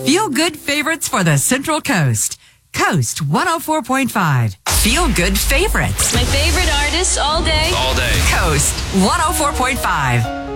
Feel good favorites for the Central Coast. Coast 104.5. Feel good favorites. My favorite artists all day. All day. Coast 104.5.